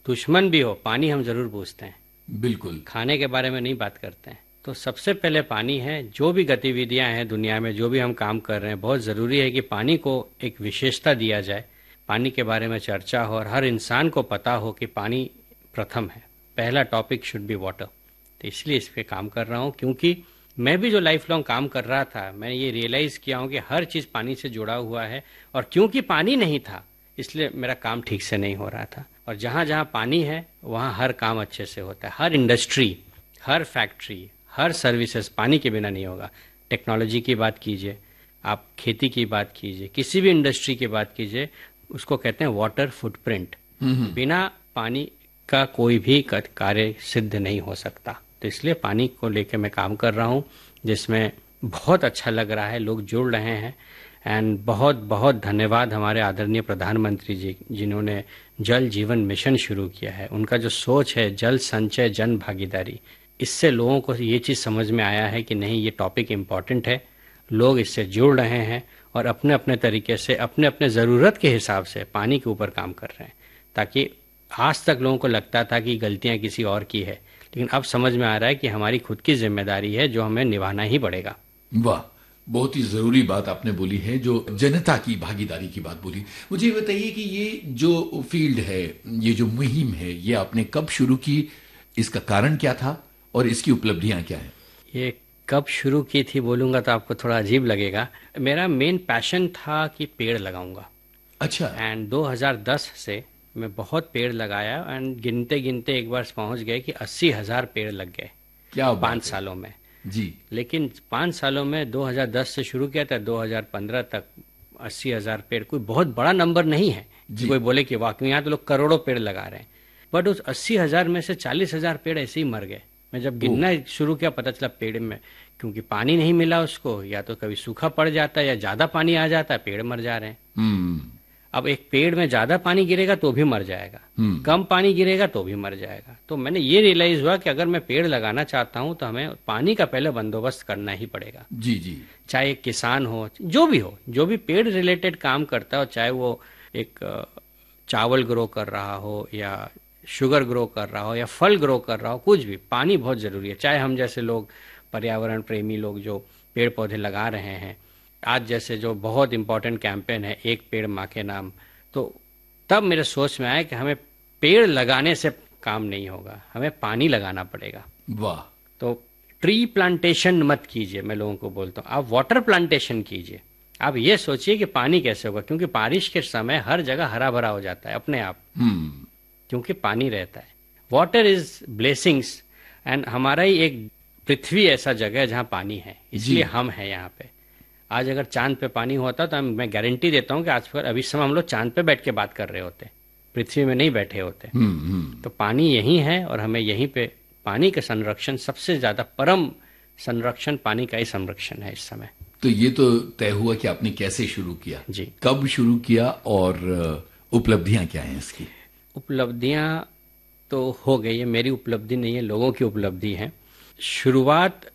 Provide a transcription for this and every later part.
दुश्मन भी हो, पानी हम जरूर पूछते हैं। बिल्कुल। खाने के बारे में नहीं बात करते हैं। तो सबसे पहले पानी है। जो भी गतिविधियां हैं दुनिया में, जो भी हम काम कर रहे हैं, बहुत ज़रूरी है कि पानी को एक विशेषता दिया जाए, पानी के बारे में चर्चा हो और हर इंसान को पता हो कि पानी प्रथम है। पहला टॉपिक शुड बी वाटर। तो इसलिए इस पर काम कर रहा हूँ, क्योंकि मैं भी जो लाइफ लॉन्ग काम कर रहा था, मैंने ये रियलाइज़ किया हूँ कि हर चीज़ पानी से जुड़ा हुआ है, और क्योंकि पानी नहीं था इसलिए मेरा काम ठीक से नहीं हो रहा था। और जहाँ जहाँ पानी है वहाँ हर काम अच्छे से होता है। हर इंडस्ट्री, हर फैक्ट्री, हर सर्विसेज पानी के बिना नहीं होगा। टेक्नोलॉजी की बात कीजिए, आप खेती की बात कीजिए, किसी भी इंडस्ट्री की बात कीजिए, उसको कहते हैं वाटर फुटप्रिंट। बिना पानी का कोई भी कार्य सिद्ध नहीं हो सकता। तो इसलिए पानी को लेकर मैं काम कर रहा हूँ, जिसमें बहुत अच्छा लग रहा है, लोग जुड़ रहे हैं। एंड बहुत बहुत धन्यवाद हमारे आदरणीय प्रधानमंत्री जी, जिन्होंने जल जीवन मिशन शुरू किया है। उनका जो सोच है जल संचय जन भागीदारी, इससे लोगों को ये चीज़ समझ में आया है कि नहीं, ये टॉपिक इम्पॉर्टेंट है। लोग इससे जुड़ रहे हैं और अपने अपने तरीके से, अपने अपने ज़रूरत के हिसाब से पानी के ऊपर काम कर रहे हैं। ताकि आज तक लोगों को लगता था कि गलतियाँ किसी और की है, लेकिन अब समझ में आ रहा है कि हमारी खुद की जिम्मेदारी है, जो हमें निभाना ही पड़ेगा। वाह, बहुत ही जरूरी बात आपने बोली है, जो जनता की भागीदारी की बात बोली। मुझे बताइए कि ये जो फील्ड है, ये जो मुहिम है, ये आपने कब शुरू की, इसका कारण क्या था और इसकी उपलब्धियां क्या हैं? ये कब शुरू की थी बोलूँगा तो आपको थोड़ा अजीब लगेगा। मेरा मेन पैशन था कि पेड़ लगाऊंगा। अच्छा। एंड 2010 से मैं बहुत पेड़ लगाया, एंड गिनते गिनते एक बार पहुंच गए कि 80,000 पेड़ लग गए। क्या 5 सालों में जी। लेकिन 5 सालों में 2010 से शुरू किया था, 2015 तक 80,000 पेड़ कोई बहुत बड़ा नंबर नहीं है कि कोई बोले कि वाकई यहाँ तो लोग करोड़ों पेड़ लगा रहे हैं। बट उस 80,000 में से 40,000 पेड़ ऐसे ही मर गए। मैं जब गिनना शुरू किया, पता चला पेड़ में, क्योंकि पानी नहीं मिला उसको, या तो कभी सूखा पड़ जाता है या ज्यादा पानी आ जाता है, पेड़ मर जा रहे हैं। अब एक पेड़ में ज्यादा पानी गिरेगा तो भी मर जाएगा, कम पानी गिरेगा तो भी मर जाएगा। तो मैंने ये रियलाइज हुआ कि अगर मैं पेड़ लगाना चाहता हूं तो हमें पानी का पहले बंदोबस्त करना ही पड़ेगा। जी जी। चाहे एक किसान हो, जो भी हो, जो भी पेड़ रिलेटेड काम करता हो, चाहे वो एक चावल ग्रो कर रहा हो या शुगर ग्रो कर रहा हो या फल ग्रो कर रहा हो, कुछ भी, पानी बहुत जरूरी है। चाहे हम जैसे लोग पर्यावरण प्रेमी लोग जो पेड़ पौधे लगा रहे हैं, आज जैसे जो बहुत इंपॉर्टेंट कैंपेन है एक पेड़ माँ के नाम, तो तब मेरे सोच में आया कि हमें पेड़ लगाने से काम नहीं होगा, हमें पानी लगाना पड़ेगा। वाह। तो ट्री प्लांटेशन मत कीजिए, मैं लोगों को बोलता हूँ, आप वाटर प्लांटेशन कीजिए। आप ये सोचिए कि पानी कैसे होगा, क्योंकि बारिश के समय हर जगह हरा भरा हो जाता है अपने आप, क्योंकि पानी रहता है। वाटर इज ब्लेसिंग्स, एंड हमारा ही एक पृथ्वी ऐसा जगह है जहाँ पानी है, इसलिए हम हैं यहाँ पे। आज अगर चांद पे पानी होता तो मैं गारंटी देता हूँ कि आज पर अभी समय हम लोग चांद पे बैठ के बात कर रहे होते, पृथ्वी में नहीं बैठे होते। तो पानी यही है और हमें यहीं पे पानी का संरक्षण, सबसे ज्यादा परम संरक्षण पानी का ही संरक्षण है इस समय। तो ये तो तय हुआ कि आपने कैसे शुरू किया जी, कब शुरू किया और उपलब्धियां क्या हैं इसकी? उपलब्धियां तो हो गई है, मेरी उपलब्धि नहीं है, लोगों की उपलब्धि है। शुरुआत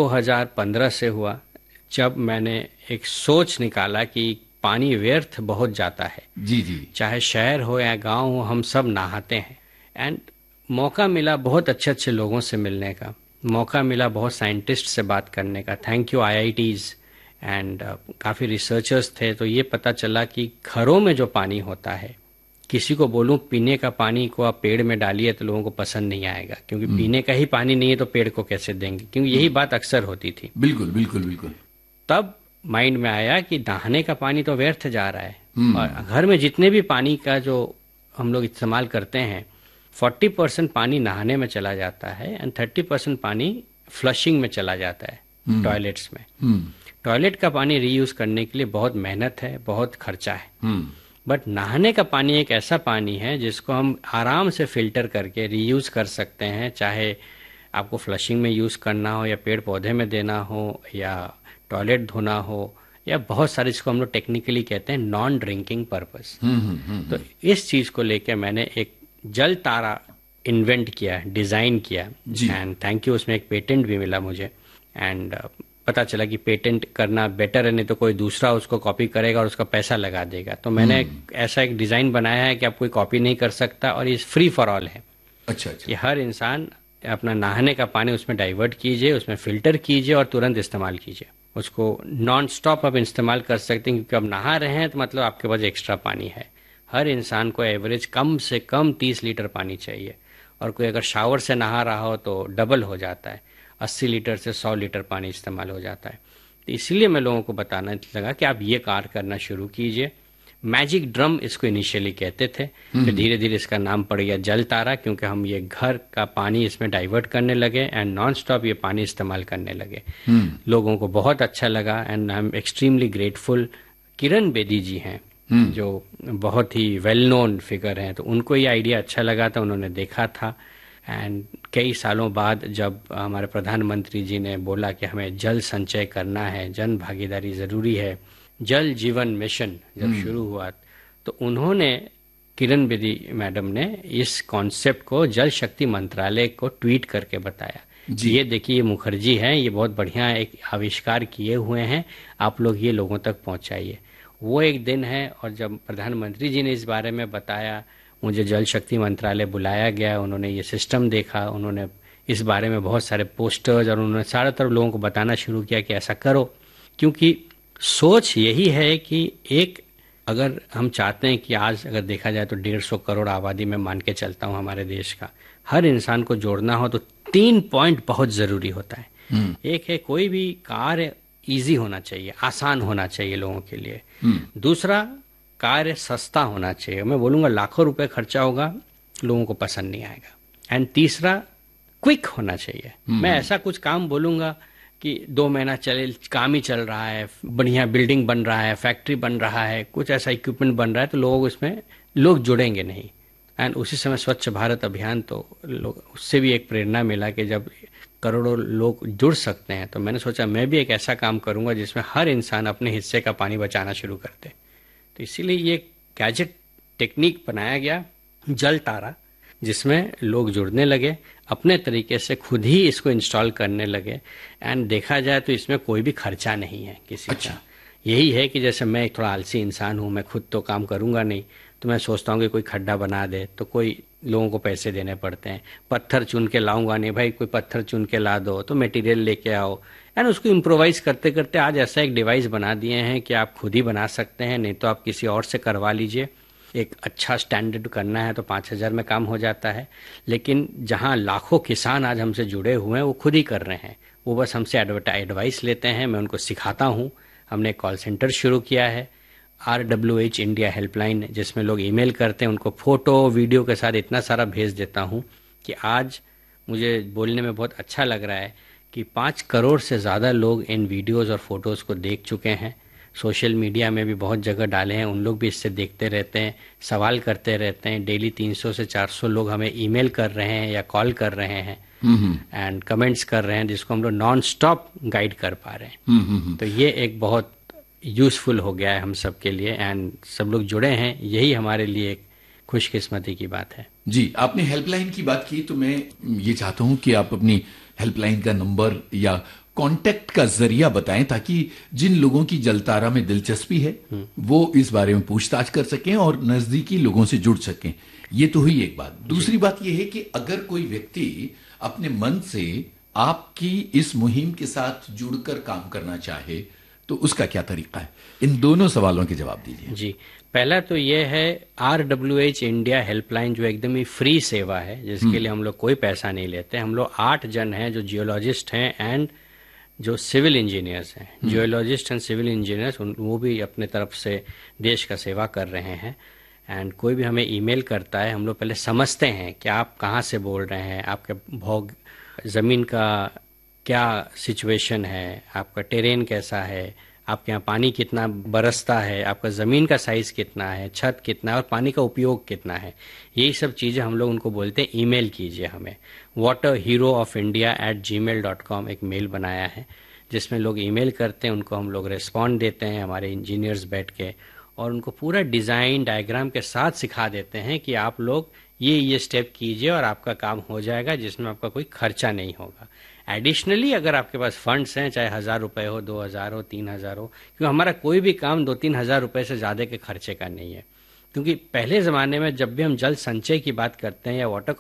2015 से हुआ, जब मैंने एक सोच निकाला कि पानी व्यर्थ बहुत जाता है। जी जी। चाहे शहर हो या गांव हो, हम सब नहाते हैं। एंड मौका मिला बहुत अच्छे अच्छे लोगों से मिलने का, मौका मिला बहुत साइंटिस्ट से बात करने का, थैंक यू IITs, एंड काफ़ी रिसर्चर्स थे। तो ये पता चला कि घरों में जो पानी होता है, किसी को बोलूं पीने का पानी को आप पेड़ में डालिए तो लोगों को पसंद नहीं आएगा, क्योंकि पीने का ही पानी नहीं है तो पेड़ को कैसे देंगे, क्योंकि यही बात अक्सर होती थी। बिल्कुल बिल्कुल बिल्कुल। तब माइंड में आया कि नहाने का पानी तो व्यर्थ जा रहा है, और घर में जितने भी पानी का जो हम लोग इस्तेमाल करते हैं, 40% पानी नहाने में चला जाता है एंड 30% पानी फ्लशिंग में चला जाता है, टॉयलेट्स में। टॉयलेट का पानी रीयूज करने के लिए बहुत मेहनत है, बहुत खर्चा है। बट नहाने का पानी एक ऐसा पानी है जिसको हम आराम से फिल्टर करके रीयूज कर सकते हैं, चाहे आपको फ्लशिंग में यूज करना हो या पेड़ पौधे में देना हो या टॉयलेट धोना हो, या बहुत सारे, इसको हम लोग टेक्निकली कहते हैं नॉन ड्रिंकिंग पर्पस। तो इस चीज को लेकर मैंने एक जल तारा इन्वेंट किया, डिजाइन किया, एंड थैंक यू, उसमें एक पेटेंट भी मिला मुझे। एंड पता चला कि पेटेंट करना बेटर है, नहीं तो कोई दूसरा उसको कॉपी करेगा और उसका पैसा लगा देगा। तो मैंने ऐसा एक डिज़ाइन बनाया है कि आप कोई कॉपी नहीं कर सकता और ये फ्री फॉर ऑल है। अच्छा कि हर इंसान अपना नहाने का पानी उसमें डाइवर्ट कीजिए, उसमें फ़िल्टर कीजिए और तुरंत इस्तेमाल कीजिए। उसको नॉन स्टॉप आप इस्तेमाल कर सकते हैं, क्योंकि अब नहा रहे हैं तो मतलब आपके पास एक्स्ट्रा पानी है। हर इंसान को एवरेज कम से कम 30 लीटर पानी चाहिए, और कोई अगर शावर से नहा रहा हो तो डबल हो जाता है, 80 लीटर से 100 लीटर पानी इस्तेमाल हो जाता है। तो इसलिए मैं लोगों को बताना लगा कि आप ये कार्य करना शुरू कीजिए। मैजिक ड्रम इसको इनिशियली कहते थे, फिर धीरे धीरे इसका नाम पड़ गया जल तारा, क्योंकि हम ये घर का पानी इसमें डाइवर्ट करने लगे एंड नॉन स्टॉप ये पानी इस्तेमाल करने लगे। लोगों को बहुत अच्छा लगा and I am extremely grateful. Kiran Bedi जी हैं जो बहुत ही वेल नोन फिगर हैं, तो उनको ये आइडिया अच्छा लगा था, उन्होंने देखा था। एंड कई सालों बाद जब हमारे प्रधानमंत्री जी ने बोला कि हमें जल संचय करना है, जन भागीदारी ज़रूरी है, जल जीवन मिशन जब शुरू हुआ, तो उन्होंने, किरण बेदी मैडम ने इस कॉन्सेप्ट को जल शक्ति मंत्रालय को ट्वीट करके बताया। ये देखिए, ये मुखर्जी हैं, ये बहुत बढ़िया एक आविष्कार किए हुए हैं, आप लोग ये लोगों तक पहुंचाइए। वो एक दिन है, और जब प्रधानमंत्री जी ने इस बारे में बताया, मुझे जल शक्ति मंत्रालय बुलाया गया, उन्होंने ये सिस्टम देखा, उन्होंने इस बारे में बहुत सारे पोस्टर्स और उन्होंने सारे तरफ लोगों को बताना शुरू किया कि ऐसा करो। क्योंकि सोच यही है कि अगर हम चाहते हैं कि आज अगर देखा जाए तो 150 करोड़ आबादी में मान के चलता हूँ हमारे देश का, हर इंसान को जोड़ना हो तो 3 पॉइंट बहुत ज़रूरी होता है। एक है, कोई भी कार्य इजी होना चाहिए, आसान होना चाहिए लोगों के लिए। दूसरा, कार्य सस्ता होना चाहिए। मैं बोलूँगा लाखों रुपए खर्चा होगा, लोगों को पसंद नहीं आएगा। एंड तीसरा, क्विक होना चाहिए। मैं ऐसा कुछ काम बोलूँगा कि 2 महीना चले, काम ही चल रहा है, बढ़िया बिल्डिंग बन रहा है, फैक्ट्री बन रहा है, कुछ ऐसा इक्विपमेंट बन रहा है, तो लोग जुड़ेंगे नहीं। एंड उसी समय स्वच्छ भारत अभियान, तो उससे भी एक प्रेरणा मिला कि जब करोड़ों लोग जुड़ सकते हैं, तो मैंने सोचा मैं भी एक ऐसा काम करूंगा जिसमें हर इंसान अपने हिस्से का पानी बचाना शुरू कर दे। तो इसीलिए ये गैजेट टेक्निक बनाया गया, जल तारा, जिसमें लोग जुड़ने लगे, अपने तरीके से खुद ही इसको इंस्टॉल करने लगे। एंड देखा जाए तो इसमें कोई भी खर्चा नहीं है किसी का। यही है कि जैसे मैं थोड़ा आलसी इंसान हूँ, मैं खुद तो काम करूँगा नहीं, तो मैं सोचता हूँ कि कोई खड्डा बना दे, तो कोई लोगों को पैसे देने पड़ते हैं। पत्थर चुन के लाऊंगा नहीं, भाई कोई पत्थर चुन के ला दो, तो मटेरियल लेके आओ। एंड उसको इम्प्रोवाइज करते करते आज ऐसा एक डिवाइस बना दिए हैं कि आप खुद ही बना सकते हैं, नहीं तो आप किसी और से करवा लीजिए। एक अच्छा स्टैंडर्ड करना है तो 5,000 में काम हो जाता है। लेकिन जहाँ लाखों किसान आज हमसे जुड़े हुए हैं, वो खुद ही कर रहे हैं, वो बस हमसे एडवाइस लेते हैं, मैं उनको सिखाता हूँ। हमने कॉल सेंटर शुरू किया है, RWH इंडिया हेल्पलाइन, जिसमें लोग ईमेल करते हैं, उनको फ़ोटो वीडियो के साथ इतना सारा भेज देता हूँ कि आज मुझे बोलने में बहुत अच्छा लग रहा है कि 5 करोड़ से ज़्यादा लोग इन वीडियोज़ और फोटोज़ को देख चुके हैं। सोशल मीडिया में भी बहुत जगह डाले हैं, उन लोग भी इससे देखते रहते हैं, सवाल करते रहते हैं। डेली 300 से 400 लोग हमें ईमेल कर रहे हैं या कॉल कर रहे हैं एंड कमेंट्स कर रहे हैं, जिसको हम लोग नॉन स्टॉप गाइड कर पा रहे हैं। तो ये एक बहुत यूज़फुल हो गया है हम सब के लिए, एंड सब लोग जुड़े हैं, यही हमारे लिए एक खुशकिस्मती की बात है। जी, आपने हेल्पलाइन की बात की, तो मैं ये चाहता हूं कि आप अपनी हेल्पलाइन का नंबर या कांटेक्ट का जरिया बताएं, ताकि जिन लोगों की जलतारा में दिलचस्पी है वो इस बारे में पूछताछ कर सकें और नजदीकी लोगों से जुड़ सकें। ये तो हुई एक बात। दूसरी बात यह है कि अगर कोई व्यक्ति अपने मन से आपकी इस मुहिम के साथ जुड़कर काम करना चाहे तो उसका क्या तरीका है? इन दोनों सवालों के जवाब दीजिए। जी, पहला तो ये है RWH इंडिया हेल्पलाइन, जो एकदम ही फ्री सेवा है, जिसके लिए हम लोग कोई पैसा नहीं लेते। हम लोग 8 जन हैं जो जियोलॉजिस्ट हैं एंड जो सिविल इंजीनियर्स हैं। जियोलॉजिस्ट एंड सिविल इंजीनियर्स, वो भी अपने तरफ से देश का सेवा कर रहे हैं। एंड कोई भी हमें ईमेल करता है, हम लोग पहले समझते हैं कि आप कहाँ से बोल रहे हैं, आपके भौग ज़मीन का क्या सिचुएशन है, आपका टेरेन कैसा है, आपके यहाँ पानी कितना बरसता है, आपका ज़मीन का साइज़ कितना है, छत कितना है और पानी का उपयोग कितना है। यही सब चीज़ें हम लोग उनको बोलते हैं ईमेल कीजिए हमें। waterheroofIndia@gmail.com एक मेल बनाया है, जिसमें लोग ईमेल करते हैं, उनको हम लोग रिस्पॉन्ड देते हैं, हमारे इंजीनियर्स बैठ के, और उनको पूरा डिज़ाइन डायग्राम के साथ सिखा देते हैं कि आप लोग ये स्टेप कीजिए और आपका काम हो जाएगा, जिसमें आपका कोई खर्चा नहीं होगा। एडिशनली अगर आपके पास फंड्स हैं, चाहे 1,000 रुपए हो, 2,000 हो, 3,000 हो, क्योंकि हमारा कोई भी काम 2-3 हज़ार रुपए से ज़्यादा के खर्चे का नहीं है। क्योंकि पहले ज़माने में जब भी हम जल संचय की बात करते हैं या वाटर